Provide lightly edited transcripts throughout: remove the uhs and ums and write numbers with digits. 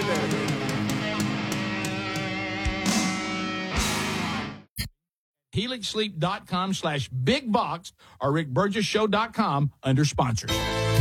there. HelixSleep.com/bigbox or RickBurgessShow.com under sponsors.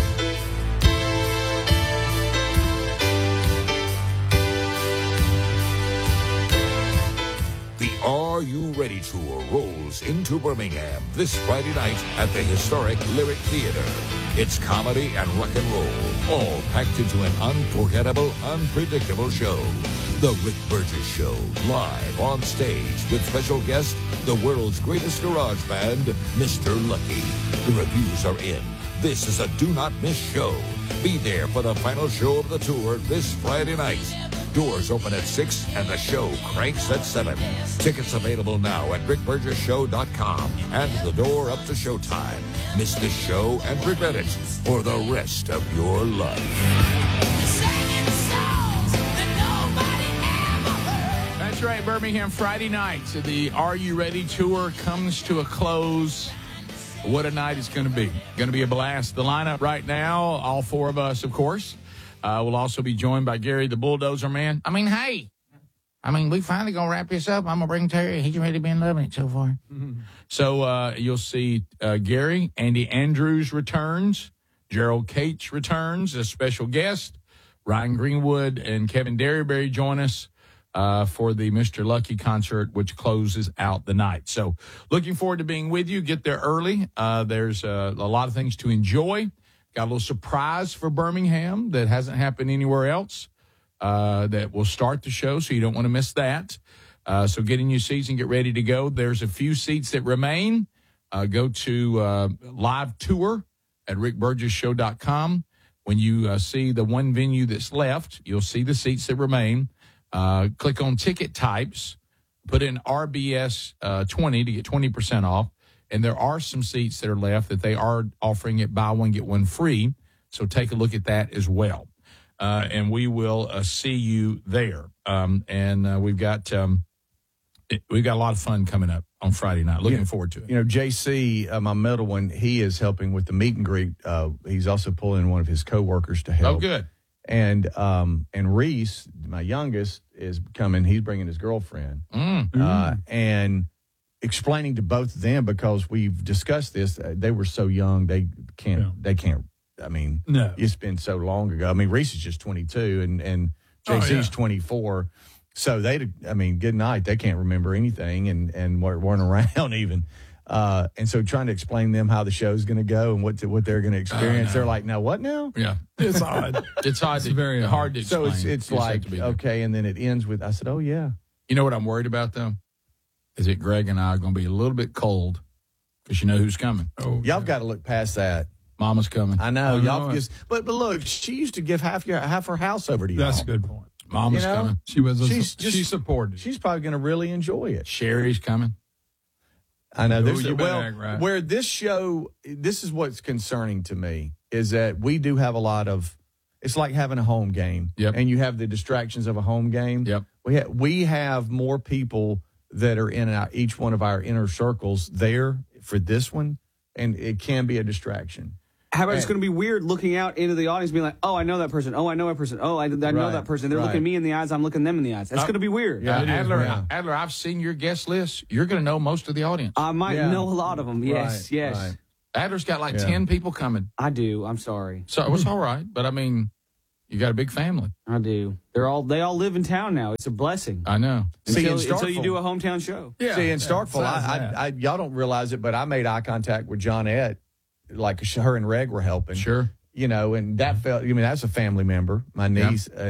The Are You Ready Tour rolls into Birmingham this Friday night at the historic Lyric Theater. It's comedy and rock and roll, all packed into an unforgettable, unpredictable show. The Rick Burgess Show, live on stage with special guest, the world's greatest garage band, Mr. Lucky. The reviews are in. This is a do-not-miss show. Be there for the final show of the tour this Friday night. Doors open at 6 and the show cranks at 7. Tickets available now at rickburgesshow.com and the door up to showtime. Miss this show and regret it for the rest of your life. That's right, Birmingham, Friday night. So the Are You Ready tour comes to a close. What a night it's going to be. Going to be a blast. The lineup right now, all four of us, of course. We'll also be joined by Gary the Bulldozer Man. We finally going to wrap this up. I'm going to bring Terry. He's already been loving it so far. Mm-hmm. So you'll see Gary. Andy Andrews returns. Gerald Cates returns as special guest. Ryan Greenwood and Kevin Derryberry join us for the Mr. Lucky concert, which closes out the night. So looking forward to being with you. Get there early. There's a lot of things to enjoy. Got a little surprise for Birmingham that hasn't happened anywhere else that will start the show, so you don't want to miss that. So get in your seats and get ready to go. There's a few seats that remain. Go to live tour at rickburgesshow.com. When you see the one venue that's left, you'll see the seats that remain. Click on ticket types, put in RBS 20 to get 20% off. And there are some seats that are left that they are offering it buy one, get one free. So take a look at that as well. And we will see you there. We've got a lot of fun coming up on Friday night. Looking forward to it. JC, my middle one, he is helping with the meet and greet. He's also pulling in one of his coworkers to help. Oh, good. And Reese, my youngest, is coming. He's bringing his girlfriend. And explaining to both of them, because we've discussed this, they were so young, they can't. No. It's been so long ago. Reese is just 22 and JC's 24. So good night. They can't remember anything and weren't around even. And so trying to explain them how the show's going to go and what they're going to experience, they're like, now what now? Yeah. It's odd. It's very hard to explain. So it's like, okay, and then it ends with, I said, oh, yeah. You know what I'm worried about, though? Is that Greg and I are going to be a little bit cold because you know who's coming. Oh, y'all got to look past that. Mama's coming. I know. Y'all just, but look, she used to give half her house over to y'all. That's a good point. Mama's coming. She supported. She's probably going to really enjoy it. Sherry's coming. I know. Where this show, this is what's concerning to me, is that we do have a lot of, it's like having a home game. Yep. And you have the distractions of a home game. Yep. We have more people that are in each one of our inner circles there for this one, and it can be a distraction. How about it's going to be weird looking out into the audience being like, oh, I know that person. Oh, I know that person. Oh, I know that person. They're looking me in the eyes. I'm looking them in the eyes. That's going to be weird. Yeah, Adler, I've seen your guest list. You're going to know most of the audience. I might know a lot of them. Yes, yes. Right. Adler's got 10 people coming. I do. I'm sorry. So it's all right. But, you got a big family. I do. They all live in town now. It's a blessing. I know. Until you do a hometown show. Yeah. See, in Starkville, y'all don't realize it, but I made eye contact with Johnette, like her and Reg were helping. Sure. And that felt, that's a family member, my niece. Yeah.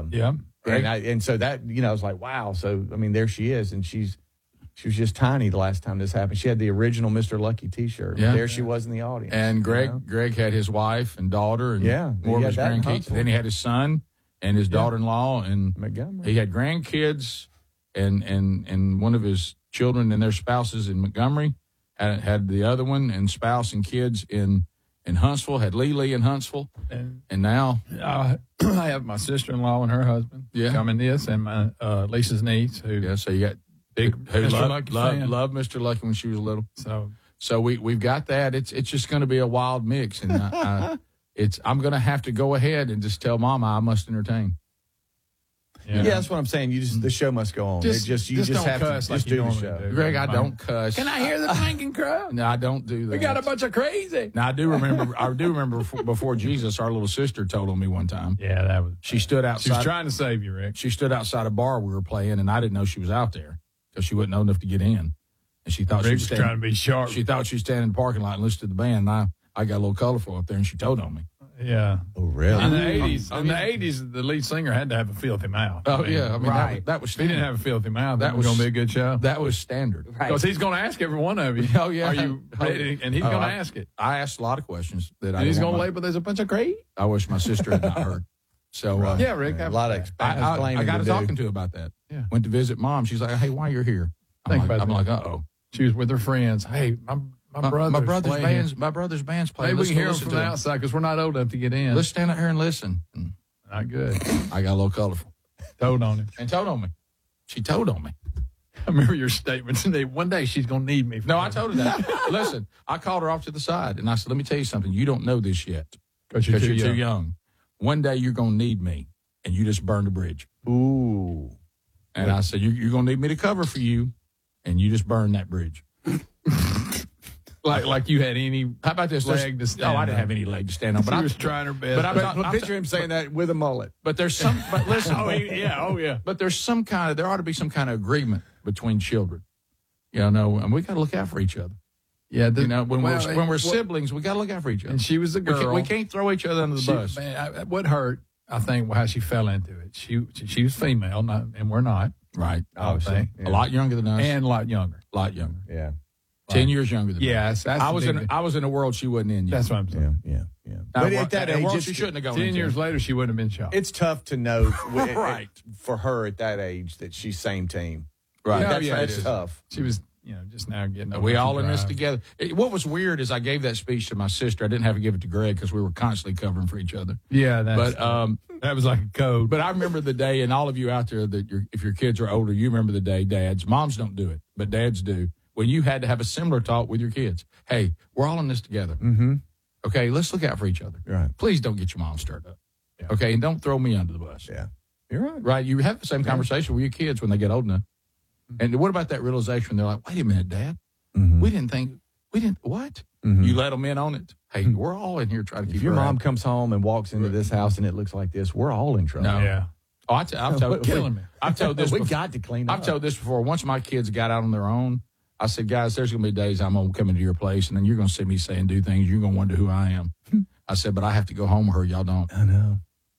And so that, I was like, wow. So, there she is. And she was just tiny the last time this happened. She had the original Mr. Lucky T-shirt. Yeah. There she was in the audience. And Greg had his wife and daughter and more of his grandkids. Then he had his son and his daughter-in-law. And Montgomery. He had grandkids and one of his children and their spouses in Montgomery. Had the other one and spouse and kids in Huntsville. Had Lee in Huntsville. And now I have my sister-in-law and her husband coming this, and my Lisa's niece. So you got big Mr. Lucky loved Mr. Lucky when she was little. So we've got that. It's just going to be a wild mix, and I'm going to have to go ahead and just tell Mama I must entertain. Yeah, that's what I'm saying. You just the show must go on. You just don't have cuss to like just you do the normally show. do. Greg, I don't cuss. Can I hear the clanking crowd? No, I don't do that. We got a bunch of crazy. Now, I do remember before Jesus, our little sister told on me one time. Yeah, that was. She stood outside. She was trying to save you, Rick. She stood outside a bar we were playing, and I didn't know she was out there because she wasn't old enough to get in. And she thought Rick she was trying to be sharp. She thought she was standing in the parking lot and listened to the band. And I got a little colorful up there, and she told on me. Yeah. Oh, really? In the 80s, the lead singer had to have a filthy mouth. Oh, yeah. I mean, right. that was If he didn't have a filthy mouth, that was going to be a good show. That was standard. Right. Because he's going to ask every one of you. Oh, yeah. Are you ready? And he's going to ask it. I asked a lot of questions that And he's going to label there's a bunch of crazy. I wish my sister had not heard. So, Yeah, Rick. A lot of I got to to talking to her about that. Yeah. Went to visit Mom. She's like, hey, why you're here? Think I'm about like, that. uh-oh. She was with her friends. Hey, my brother's band's playing. Maybe we can hear them listen from to the outside because we're not old enough to get in. Let's stand out here and listen. Not good. I got a little colorful. Told on him. And told on me. She told on me. I remember your statement today. One day she's going to need me. No, I told her that. Listen, I called her off to the side, and I said, let me tell you something. You don't know this yet Because you're too young. One day you're going to need me, and you just burned a bridge. Ooh. And I said, you're going to need me to cover for you, and you just burned that bridge. Like you had any How about this? leg to stand No, I didn't on. have any leg to stand on. But She I was trying her best. But I'm Picture him saying that with a mullet. But there's some. But listen. Oh yeah. But there's some kind of. There ought to be some kind of agreement between children. You know, and we got to look out for each other. Yeah, You know, when we're siblings, we got to look out for each other. and she was a girl. We can't throw each other under the bus. Man, what hurt? I think how she fell into it. She was female, and we're not. Right. Obviously, A lot younger than us. and a lot younger. a lot younger. Yeah. 10 years younger than me. Yes, that's I the was big in. thing. I was in a world she wasn't in yet. That's what I'm saying. Yeah. Now, But at that a age, world she shouldn't have gone 10 into. years later, she wouldn't have been shot. it's tough to know Right. for her at that age that she's same team. Right. Yeah, That's, yeah, that's it is. tough. She was, just now getting. We over all to in this drive. together. What was weird is I gave that speech to my sister. I didn't have to give it to Greg because we were constantly covering for each other. Yeah, But that was like a code. But I remember the day, and all of you out there that if your kids are older, you remember the day. Dads, moms don't do it, but dads do. When you had to have a similar talk with your kids. Hey, we're all in this together. Mm-hmm. Okay, let's look out for each other. Right. Please don't get your mom stirred up. Yeah. Okay, and don't throw me under the bus. Yeah. You're right. Right? You have the same conversation with your kids when they get old enough. And what about that realization? They're like, wait a minute, Dad. Mm-hmm. We didn't, what? Mhm. You let them in on it. Hey, we're all in here trying to keep If your her mom happy. comes home and walks into this house and it looks like this, we're all in trouble. No. Yeah. Oh, I've told, Killing me. I've told this we before. got to clean up. I've told this before. Once my kids got out on their own, I said, guys, there's going to be days I'm going to come into your place, and then you're going to see me say and do things. You're going to wonder who I am. I said, but I have to go home with her. Y'all don't. I know.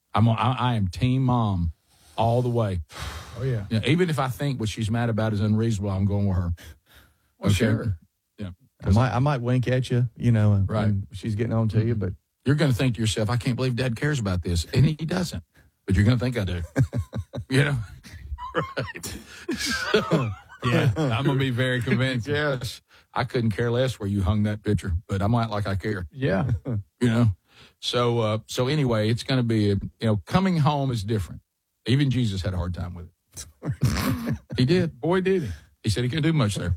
I am team mom all the way. Oh yeah. You know, even if I think what she's mad about is unreasonable, I'm going with her. Well, sure. Yeah. I might wink at you, when Right. she's getting on to you, but You're going to think to yourself, I can't believe Dad cares about this. And he doesn't. But you're going to think I do. You know? Right. Yeah. I'm gonna be very convinced. Yes. I couldn't care less where you hung that picture, but I'm act like I care. Yeah. You know? So anyway, it's going to be, coming home is different. Even Jesus had a hard time with it. He did. Boy, did he. He said he couldn't do much there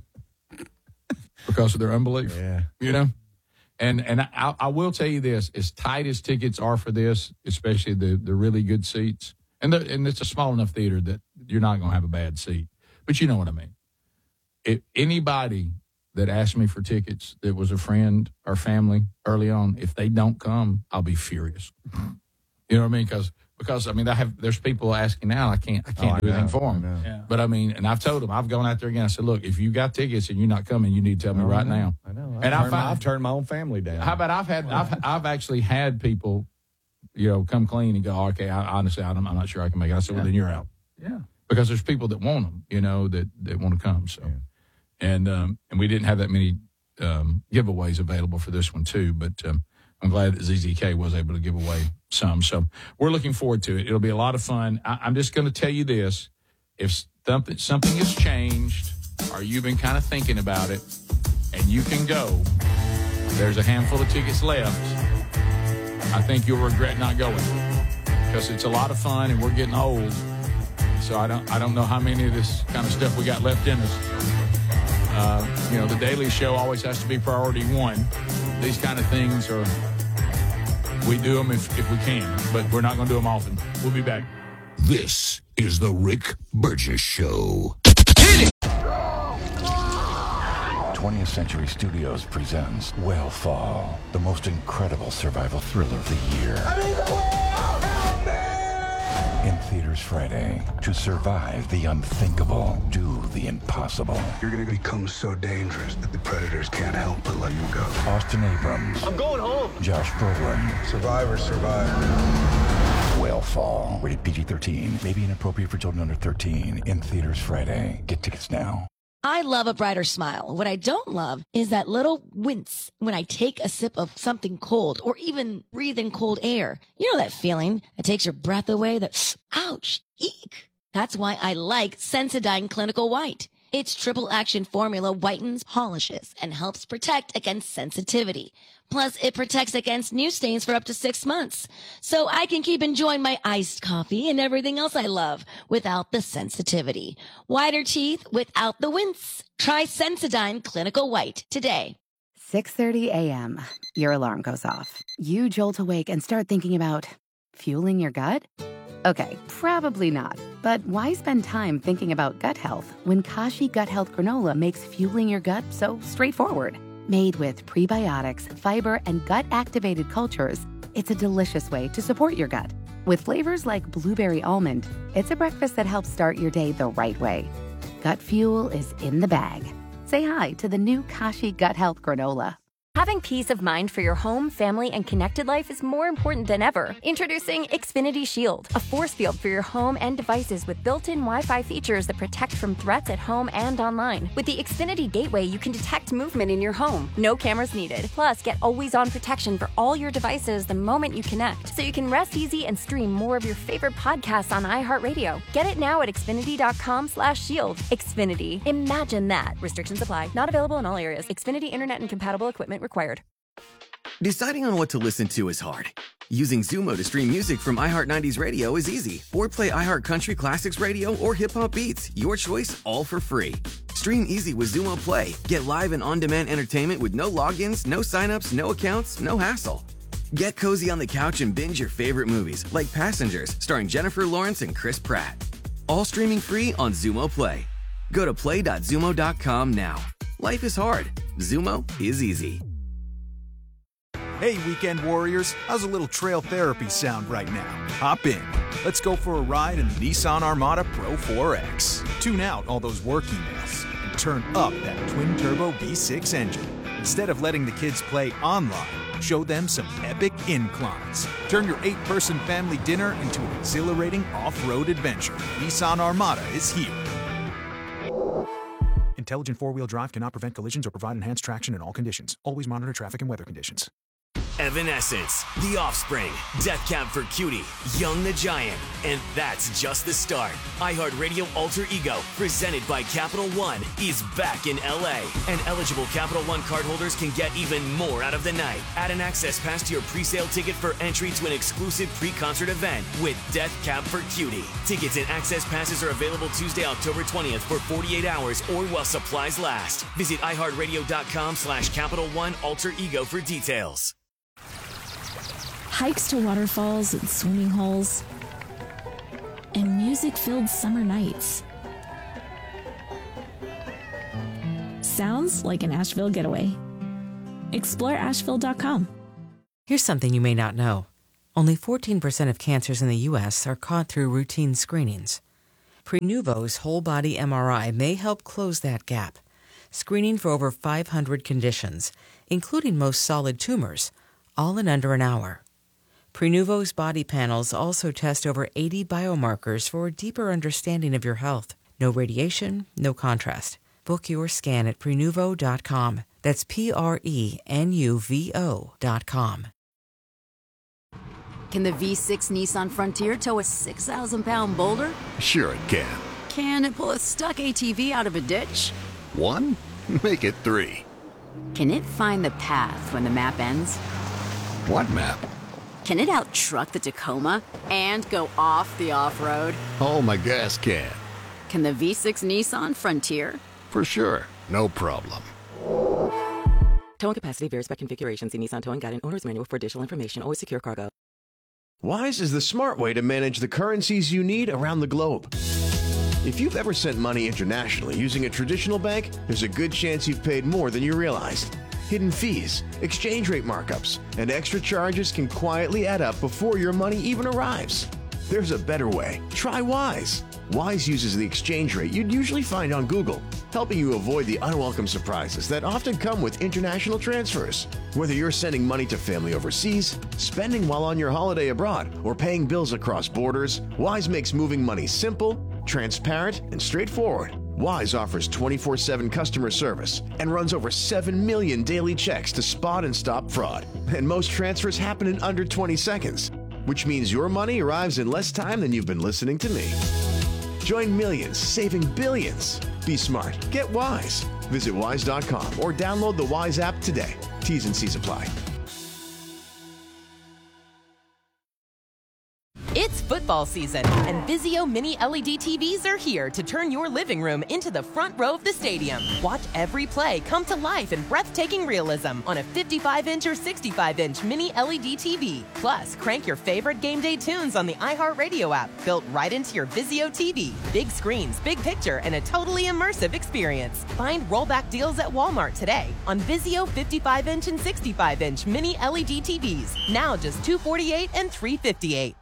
because of their unbelief. yeah. And I will tell you this: as tight as tickets are for this, especially the really good seats, and it's a small enough theater that you're not going to have a bad seat. But you know what I mean. If anybody that asked me for tickets that was a friend or family early on, if they don't come, I'll be furious. You know what I mean? Because I mean, there's people asking now. I can't do anything for them. Yeah. But I mean, and I've told them, I've gone out there again. I said, look, if you got tickets and you're not coming, you need to tell me right now. I know. And I've turned my own family down. How about I've actually had people, come clean and go, okay, honestly, I'm not sure I can make it. I said, well, then you're out. Yeah. Because there's people that want them, that want to come. So, and we didn't have that many giveaways available for this one too. But I'm glad that ZZK was able to give away some. So we're looking forward to it. It'll be a lot of fun. I'm just going to tell you this: if something has changed, or you've been kind of thinking about it, and you can go, there's a handful of tickets left. I think you'll regret not going because it's a lot of fun, and we're getting old. So I don't know how many of this kind of stuff we got left in us. The Daily Show always has to be priority one. These kind of things we do them if we can, but we're not going to do them often. We'll be back. This is the Rick Burgess Show. 20th Century Studios presents Whale Fall, the most incredible survival thriller of the year. In theaters Friday. To survive the unthinkable, do the impossible. You're going to become so dangerous that the predators can't help but let you go. Austin Abrams. I'm going home. Josh Brolin. Survivors survive. Whale Fall. Rated PG-13. May be inappropriate for children under 13. In theaters Friday. Get tickets now. I love a brighter smile. What I don't love is that little wince when I take a sip of something cold or even breathe in cold air. You know that feeling that takes your breath away, that ouch, eek. That's why I like Sensodyne Clinical White. Its triple action formula whitens, polishes, and helps protect against sensitivity. Plus, it protects against new stains for up to 6 months. So I can keep enjoying my iced coffee and everything else I love without the sensitivity. Whiter teeth without the wince. Try Sensodyne Clinical White today. 6:30 a.m. Your alarm goes off. You jolt awake and start thinking about fueling your gut? Okay, probably not. But why spend time thinking about gut health when Kashi Gut Health Granola makes fueling your gut so straightforward? Made with prebiotics, fiber, and gut-activated cultures, it's a delicious way to support your gut. With flavors like blueberry almond, it's a breakfast that helps start your day the right way. Gut fuel is in the bag. Say hi to the new Kashi Gut Health Granola. Having peace of mind for your home, family, and connected life is more important than ever. Introducing Xfinity Shield, a force field for your home and devices with built-in Wi-Fi features that protect from threats at home and online. With the Xfinity Gateway, you can detect movement in your home. No cameras needed. Plus, get always-on protection for all your devices the moment you connect, so you can rest easy and stream more of your favorite podcasts on iHeartRadio. Get it now at Xfinity.com/shield. Xfinity. Imagine that. Restrictions apply. Not available in all areas. Xfinity Internet and compatible equipment required. Deciding on what to listen to is hard. Using Xumo to stream music from iHeart 90s Radio is easy. Or play iHeart Country Classics Radio or Hip Hop Beats. Your choice, all for free. Stream easy with Xumo Play. Get live and on-demand entertainment with no logins, no signups, no accounts, no hassle. Get cozy on the couch and binge your favorite movies, like Passengers, starring Jennifer Lawrence and Chris Pratt. All streaming free on Xumo Play. Go to play.xumo.com now. Life is hard. Xumo is easy. Hey, weekend warriors, how's a little trail therapy sound right now? Hop in. Let's go for a ride in the Nissan Armada Pro 4X. Tune out all those work emails and turn up that twin-turbo V6 engine. Instead of letting the kids play online, show them some epic inclines. Turn your 8-person family dinner into an exhilarating off-road adventure. Nissan Armada is here. Intelligent four-wheel drive cannot prevent collisions or provide enhanced traction in all conditions. Always monitor traffic and weather conditions. Evanescence, The Offspring, Death Cab for Cutie, Young the Giant, and that's just the start. iHeartRadio Alter Ego, presented by Capital One, is back in LA, and eligible Capital One cardholders can get even more out of the night. Add an access pass to your pre-sale ticket for entry to an exclusive pre-concert event with Death Cab for Cutie. Tickets and access passes are available Tuesday, October 20th for 48 hours or while supplies last. Visit iHeartRadio.com/Capital One Alter Ego for details. Hikes to waterfalls and swimming holes, and music-filled summer nights. Sounds like an Asheville getaway. Explore Asheville.com. Here's something you may not know. Only 14% of cancers in the U.S. are caught through routine screenings. Prenuvo's whole-body MRI may help close that gap, screening for over 500 conditions, including most solid tumors, all in under an hour. Prenuvo's body panels also test over 80 biomarkers for a deeper understanding of your health. No radiation, no contrast. Book your scan at Prenuvo.com. That's Prenuvo.com. Can the V6 Nissan Frontier tow a 6,000-pound boulder? Sure it can. Can it pull a stuck ATV out of a ditch? 1? Make it 3. Can it find the path when the map ends? What map? Can it out-truck the Tacoma and go off the off-road? Oh, my gas can. Can the V6 Nissan Frontier? For sure. No problem. Towing capacity varies by configuration. See Nissan Towing Guide and Owner's Manual for additional information. Always secure cargo. Wise is the smart way to manage the currencies you need around the globe. If you've ever sent money internationally using a traditional bank, there's a good chance you've paid more than you realized. Hidden fees, exchange rate markups, and extra charges can quietly add up before your money even arrives. There's a better way. Try Wise. Wise uses the exchange rate you'd usually find on Google, helping you avoid the unwelcome surprises that often come with international transfers. Whether you're sending money to family overseas, spending while on your holiday abroad, or paying bills across borders, Wise makes moving money simple, transparent, and straightforward. Wise offers 24/7 customer service and runs over 7 million daily checks to spot and stop fraud. And most transfers happen in under 20 seconds, which means your money arrives in less time than you've been listening to me. Join millions, saving billions. Be smart. Get Wise. Visit wise.com or download the Wise app today. T's and C's apply. It's football season, and Vizio Mini LED TVs are here to turn your living room into the front row of the stadium. Watch every play come to life in breathtaking realism on a 55-inch or 65-inch Mini LED TV. Plus, crank your favorite game day tunes on the iHeartRadio app, built right into your Vizio TV. Big screens, big picture, and a totally immersive experience. Find rollback deals at Walmart today on Vizio 55-inch and 65-inch Mini LED TVs. Now just $248 and $358.